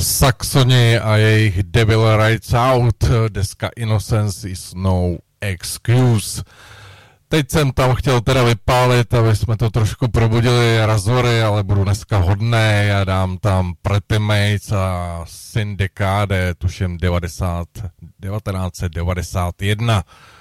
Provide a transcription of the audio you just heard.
Saxoni a jejich Devil Rides Out, deska Innocence is no excuse. Teď jsem tam chtěl teda vypálit, aby jsme to trošku probudili razory, ale budu dneska hodnej, já dám tam Pretty Mates a Syndicate, tuším 1991.